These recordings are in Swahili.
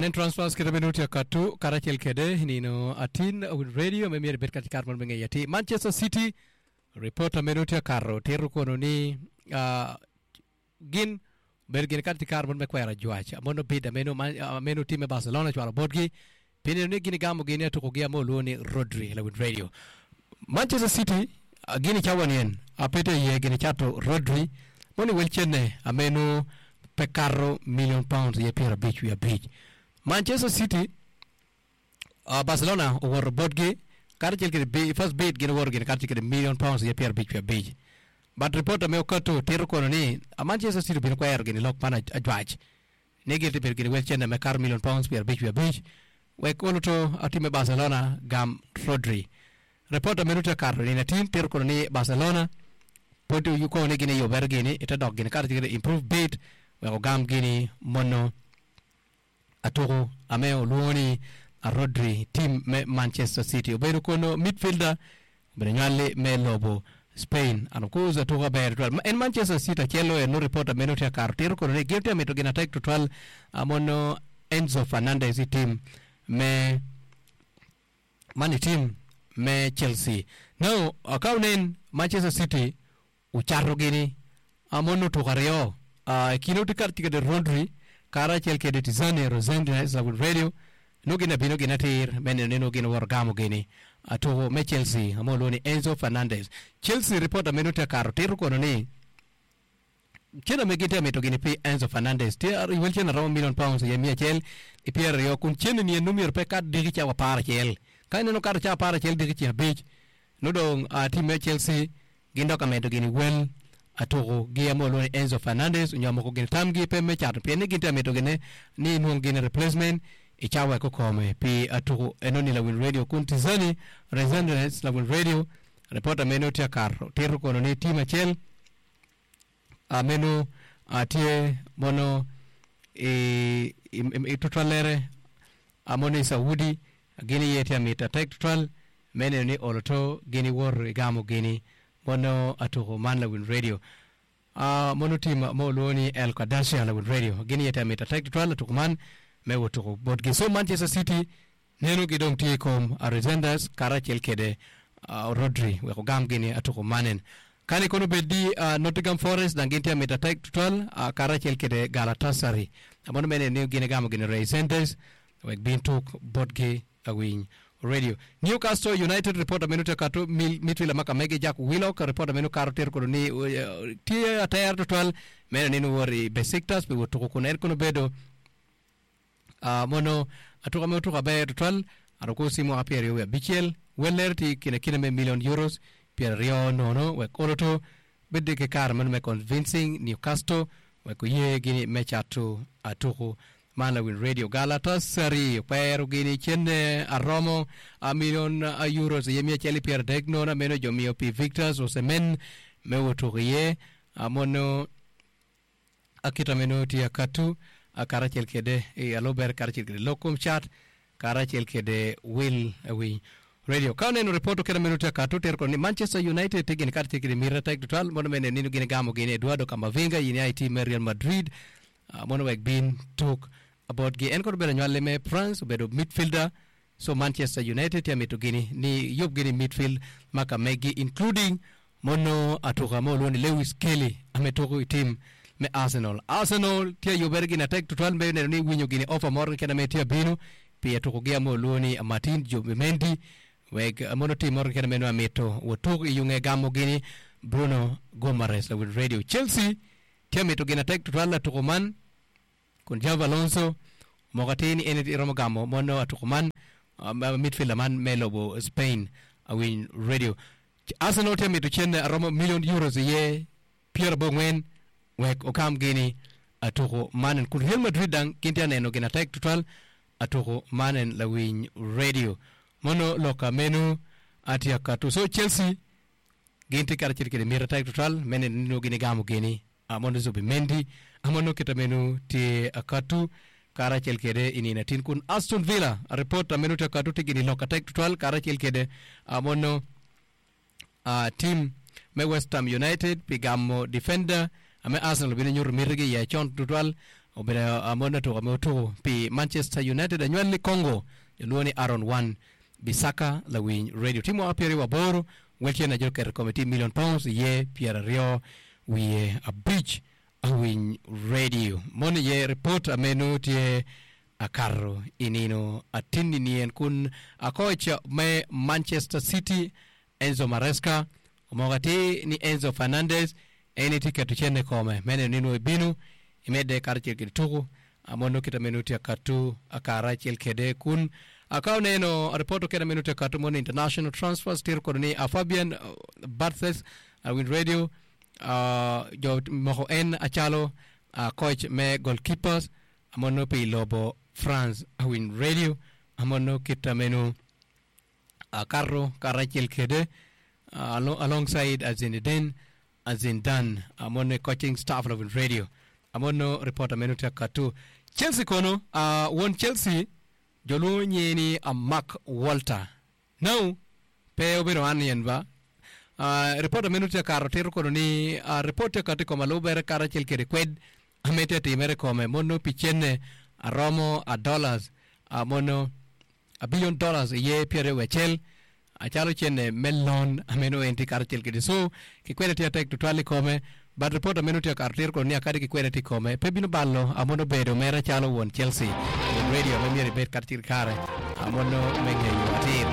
Nen transfers kita benuti akatu karachel kede nino atin with radio memir bet katikar mon mengayati Manchester City reporter menuti akaro teru kono ni gin bergin katikar mon mekwera juacha mono bida menu time Barcelona chwala bodgi pene ne gini gamo gini to kogia mo loni Rodri la with radio Manchester City gini chawanien apete ye gini chato Rodri moni welchene amenu pekaro million pounds ye pera beach we beach Manchester City Barcelona over bodge karchel ke first bid gin over gin karchel ke million pounds ye pera beach but reporter me okato tero kono ni Manchester City bin kwaer gin lok pana ajwaj negative per gin welchene me kar million pounds per beach we koloto atime Barcelona gam Rodri reporter menuta kar ni team tero kono ni Barcelona potu yuko ne gin yo bergini eta dog gin karchel improve bid we gam gini mono atoro ameo luoni a Rodri team me Manchester City obero kono midfielder benyale me lobo Spain anokuza to ber en Manchester City chelo e no reporter menota cartero kono ne gete meto gina take to 12 amono Enzo Fernandez team me mani team me Chelsea now akaunen Manchester City ucharo gini amono to gario kinoti kartika de Rodri Karachel ke de tizane Rosendra za radio nogina binogina tir menene nogina wargamo gini ato me Chelsea amoloni Enzo Fernandez Chelsea reporter menuta karo tero kono ni kena megete meto gini pe Enzo Fernandez te welchena around million pounds ye mia chel e pierre yo kun chene ni numero pe kad digi cha para chel kaine no kar cha para chel digi cha beach no dong team Chelsea gindo ka meto gini well atoko giamo lo Enzo Fernandez unyamo ko tamgi pe me chat pe ne ginta meto gene ni no gene replacement e chawa ko kome pe atoko enoni la win radio kuntizani resenders la win radio reporter menoti akar tero kono ni team chel ameno atie mono e totalere amone Saudi gini yeti amita take total mene ni oloto gini wor gamo gini mono atoko manla win radio mono team mo loni El Qadassia la win radio gini yeta meta take to to man me woto bodge so Manchester City neno gidong ti kom Arizenders karachel kede Rodri we ko gam gini atoko manen kani kono beddi Nottingham Forest dangente meta take to karachel kede Galatasaray mono mene ne gini gam gini Arizenders we bin tok bodge awin radio Newcastle United reporter menuta kato midfielder maka mege Jack Willock reporter menu karoter kono ni tie atayar to 12 mena ninu wori Besiktas be woto ko ner kono bedo mono atuka me to be to 12 aroko simo apier yo bichel wellerti kina me million euros per rio no we koloto bedde ke kar men me convincing Newcastle we ko ye gini mechato atuko Mana win radio Galatasaray pero gini chende aromo a million euros yemia cheli per degno na meno jomio pi Victors o semen me wotorie amono akita meno ti akatu akarachel kede e alober karachel kede lokum chat karachel kede will we radio kanen reporto kede meno ti akatu ter ko ni Manchester United tegen karachel kede mirata total mono mene ninu gine gamo gine Eduardo Camavinga yini IT Real Madrid mono wek bin took about ge en ko be nyale me France be do midfielder so Manchester United ya meto gini ni yob gini midfield maka megi including mono atoka mo loni Lewis Kelly ametoko team me Arsenal tia yobergi na take to 12 be ni winyo gini offer more kana metia bino pe atoko ge mo loni Martin Zubimendi weg mono team more kana meno ameto wotoko yunge gamo gini Bruno Gomares with radio Chelsea tia meto gina take to 12 to man kun Java Alonso mogateni eneti romogamo mono atukuman midfielder man melobo Spain awin radio Arsenal teme to chende aromo million euros ye Pierre Bongwen wek okam gini atuko manen kun Real Madrid dang kintia neno gina take total atuko manen lawin radio mono loka menu atia katu so Chelsea ginti karachir kede mira take total menen no gini gamo gini amono Zubimendi amono kita menu ti akatu karachel kede inina tin kun Aston Villa report menu ti akatu tigini loka take 12 karachel kede amono team me West Ham United pigamo defender ame Arsenal bini nyur mirigi ya chon total obera amona to amoto pi Manchester United anywali Congo luoni Aaron 1 Bisaka la win radio timo apere wa boro weche na joker committee million pounds ye Pierre Rio we a beach a win radio moni ye report amenu tie akarro inino atindi nien kun a coach me Manchester City Enzo Maresca omogati ni Enzo Fernandez eni ticket chene kome mene nino binu imede karchel kitugo amono kita minuti akatu akara chel kede kun akaw neno reporto keda minuti akatu mon international transfers tir korni Fabian Barthes win radio jo moho en achalo coach me goalkeepers amono pe lobo France win radio amono kita menu akarro karachel kede alongside Zinedine amono coaching staff of win radio amono reporter menuta katu Chelsea kono won Chelsea jolo nyeni Mark Walter now pe obero anien ba reporter menuta karotero kono ni reporter katu ko malobere karachel kede kwed amete timere kome mono pichene aromo dollars mono $1 billion ye Pierre Wechel achalo chene melon ameno enti karachel kede so kikwede tia tek tutwali kome but reporter menuti akartir ko ni akadi ki kwere kome pebino ballo amono bedo mera chalo won Chelsea in radio memiere bet kartir kare amono menge yuatir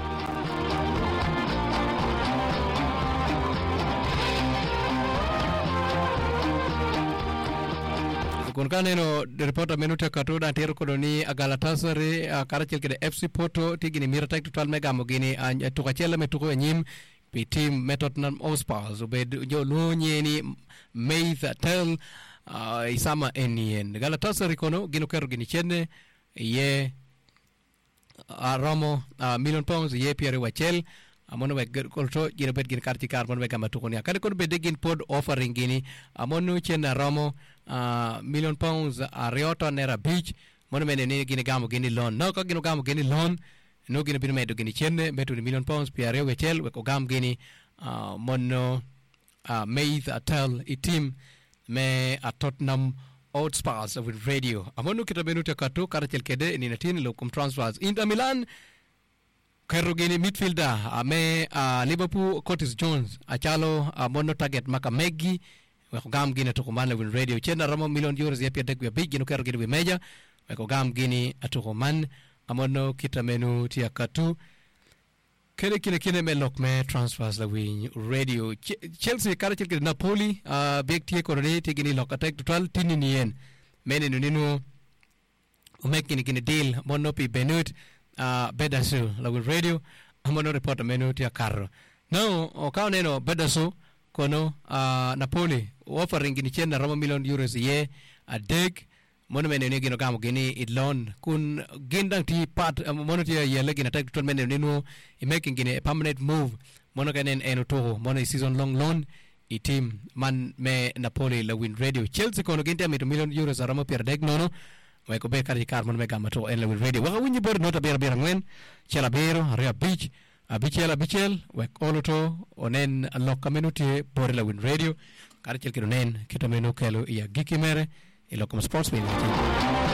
kun kaneno reporter menuti akatoda antir ko ni Galatasaray karachel kede FC Porto tigini mira tek total mega mogini tukachela metuko nyim pi team Tottenham Hotspur obed jo lunyeni Meith Tel isama enien Galatasaray kono gino kero gini chene ye Romo £1 million ye Pierre Wachel amono we kolto gino bet gin karti kar mon we gama tukoni akade kono bede gin pod offering gini amono chena Romo £1 million Arioto Nera Beach mono mene ni gini gamo gini loan no ka gino gamo gini loan no gina bino medo gini chenne betu $1 million Pierre Wechel we ko gam gini mono Meith Atel i team me a Tottenham Hotspur with radio amono kita benuta katu karachel kede ni natini lokum transfers Inter Milan kero gini midfielder me Liverpool Curtis Jones achalo mono target maka Megi we ko gam gini to komane with radio chena Romo €1 million ye pia tek we big gino kero gini we meja we ko gam gini atokoman amono kita menu tia katu kene melok me transfers la win radio Chelsea karachel kede Napoli big tie korone tigini lokatek total tinien mene nino umekini kini deal mono pi Benut Bedasu la win radio amono reporter menu tia carro now okaw neno Bedasu kono Napoli offering gini chena €1 million ye a deg mono mene ne gino gamo gini idlon kun gendang ti part mono ti yele gina tek ton mene nino I making gini a permanent move mono ganen eno to mono season long loan I team man me Napoli la win radio Chelsea kono ginte mi €1 million aramo per deg nono we ko be kari kar mono me gama to en la win radio wa winyi bor nota bera ngwen chela bero area beach bichel we oloto onen lock community bor la win radio kar chel kino nen kitameno kelo ya gikimere ilo como sportsman